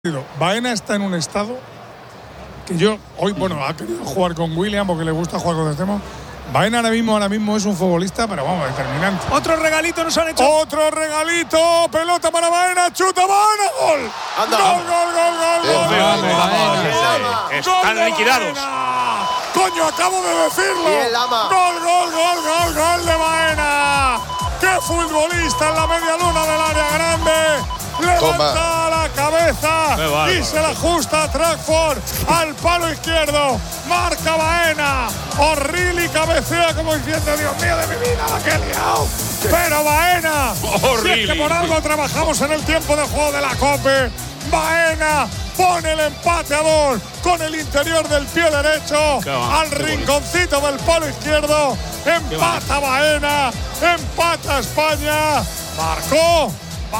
Baena está en un estado que yo hoy, ha querido jugar con William porque le gusta jugar con extremo. Baena ahora mismo es un futbolista, pero vamos, determinante. Otro regalito nos han hecho. Otro regalito, pelota para Baena, chuta Baena, gol. Anda. Gol. Están liquidados. Coño, acabo de decirlo. Bien, Lama. Gol de Baena. ¡Qué futbolista en la media luna del área grande! Levanta la cabeza y se la ajusta a Trafford al palo izquierdo. Marca Baena. O'Reilly cabecea como diciendo: Dios mío de mi vida, la que he liado. Pero Baena, si es que por algo trabajamos en el tiempo de juego de la Copa. Baena pone el empate a 2 con el interior del pie derecho al rinconcito del palo izquierdo. Empata Baena, empata España. Marcó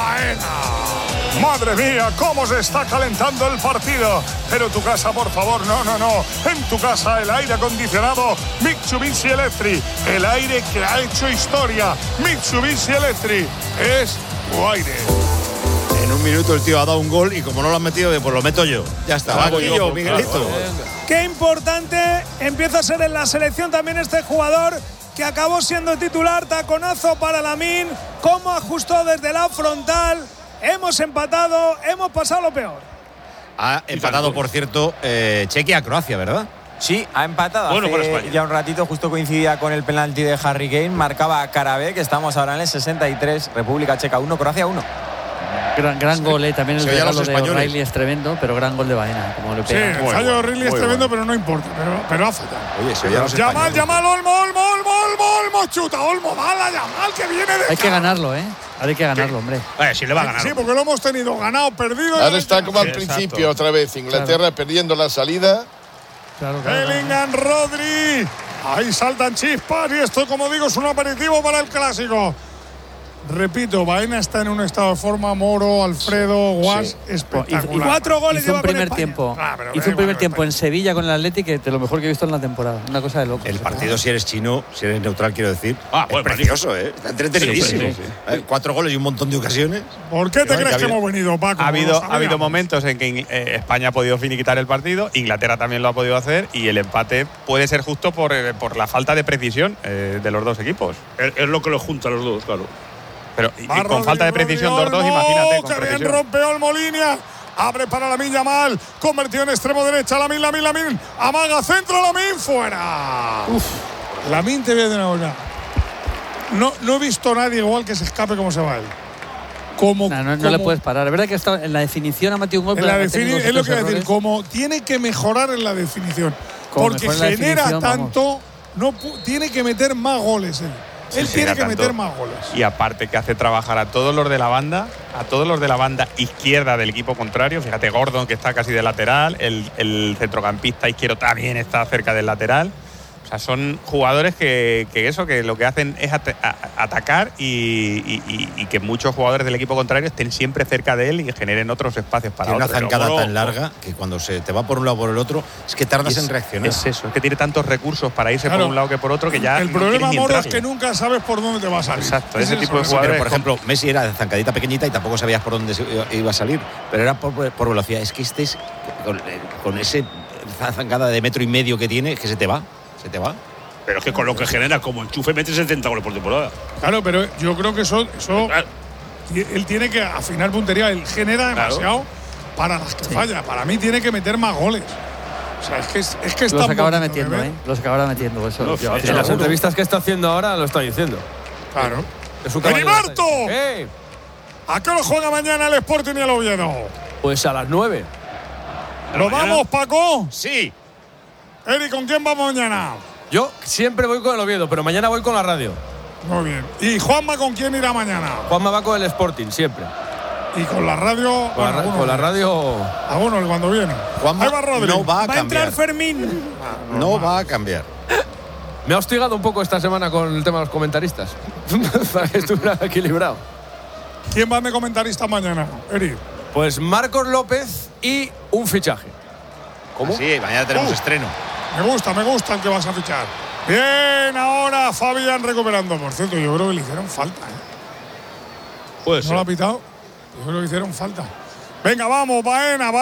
Baena. Madre mía, cómo se está calentando el partido. Pero tu casa, por favor, no. En tu casa el aire acondicionado Mitsubishi Electric. El aire que ha hecho historia. Mitsubishi Electric es tu aire. En un minuto el tío ha dado un gol y como no lo han metido, pues lo meto yo. Ya está, va aquí yo, Miguelito. Qué importante empieza a ser en la selección también este jugador que acabó siendo titular. Taconazo para Lamine. Cómo ajustó desde la frontal. Hemos empatado, hemos pasado lo peor. Ha empatado, por cierto, Chequia a Croacia, ¿verdad? Sí, ha empatado. Bueno, por hace España. ya un ratito, justo coincidía con el penalti de Harry Kane. Marcaba Karabé, que estamos ahora en el 63. República Checa 1, Croacia 1. Gran gol, también el Se oye a los regalo de españoles. O'Reilly es tremendo, pero gran gol de Baena. Como le Sí, pega. el fallo de O'Reilly es tremendo, pero no importa. Pero ha fallado. Oye, se oye a los españoles. Yamal, Olmo, chuta, Olmo, mala Yamal que viene de. Hay que ganarlo, Ahora hay que ganarlo, hombre. Si le va a ganar. Sí, porque lo hemos tenido ganado, perdido. Ahora está como al Sí, principio exacto. otra vez. Inglaterra perdiendo la salida. Claro. Bellingham, Rodri. Ahí saltan chispas y esto, como digo, es un aperitivo para el clásico. Repito, Baena está en un estado de forma. Moro, Alfredo, Guas, espectacular. 4 goles Hizo lleva un con primer España. tiempo. Pero Hizo un primer bueno, tiempo en Sevilla con el Atlético, que de lo mejor que he visto en la temporada. Una cosa de loco. El partido, si eres chino, si eres neutral, quiero decir. Bueno, es precioso, Está entretenidísimo. Sí. 4 goles y un montón de ocasiones. ¿Por qué te crees que hemos venido, Paco? Ha Lo habido sabíamos. momentos en que España ha podido finiquitar el partido, Inglaterra también lo ha podido hacer y el empate puede ser justo por la falta de precisión de los dos equipos. Es lo que los junta a los dos, claro. Pero y Va con Rodri, falta de precisión Rodri, los dos, Olmo, imagínate. Con que bien precisión. rompe Olmo línea. Abre para Lamine Yamal. Convertido en extremo derecha. Lamine. Amaga centro, Lamine fuera. Lamine, te voy a decir una cosa. No he visto a nadie igual que se escape como se va él. No le puedes parar. Es verdad que está en la definición ha metido un gol. En pero la ha tenido es lo que voy a decir. errores. Como tiene que mejorar en la definición. Como Porque mejor en la genera definición, tanto. Tiene que meter más goles él. Él tiene genera que tanto. meter más goles. Y aparte que hace trabajar a todos los de la banda, izquierda del equipo contrario. Fíjate, Gordon, que está casi de lateral, el centrocampista izquierdo también está cerca del lateral. O sea, son jugadores que lo que hacen es atacar y que muchos jugadores del equipo contrario estén siempre cerca de él y generen otros espacios para Tiene una otros. zancada Pero tan larga que cuando se te va por un lado o por el otro, es que tardas en reaccionar. Es eso, es que tiene tantos recursos para irse Claro. por un lado que por otro que ya El no problema, quieres ni Moro, es entrarle. que nunca sabes por dónde te va a salir. Exacto, Es ese tipo de eso. jugadores. Pero, por ejemplo, Messi era de zancadita pequeñita y tampoco sabías por dónde iba a salir. Pero era por velocidad. Es que este es con ese zancada de 1,5 metros que tiene, es que se te va. Pero es que con lo que genera, como enchufe, mete 70 goles por temporada. Claro, pero yo creo que eso Claro. él tiene que afinar puntería. Él genera demasiado para las que falla. Para mí tiene que meter más goles. O sea, es que está Los acabará bonito de metiendo, ver. Los acabará metiendo. Eso. No, yo- en En las entrevistas que está haciendo ahora lo está diciendo. Claro. Es su caballo de ¡Heriberto! batalla. ¡Eh! ¿A qué hora juega mañana el Sporting y el Oviedo? Pues a las 9. ¿Lo vamos, Paco? Sí. Eri, ¿con quién vamos mañana? Yo siempre voy con el Oviedo, pero mañana voy con la radio. Muy bien. ¿Y Juanma con quién irá mañana? Juanma va con el Sporting, siempre. Y con la radio. Con la radio. Alguno cuando viene. Juanma Ahí va Rodri. no va a Va a entrar cambiar. Fermín. No va a cambiar. Me ha hostigado un poco esta semana con el tema de los comentaristas. Para que estuviera equilibrado. ¿Quién va de comentarista mañana, Eri? Pues Marcos López y un fichaje. ¿Cómo? Sí, mañana tenemos estreno. Me gusta el que vas a fichar. Bien, ahora Fabián recuperando. Por cierto, yo creo que le hicieron falta. Puede ¿No ser. lo ha pitado? Yo creo que le hicieron falta. Venga, vamos, Baena.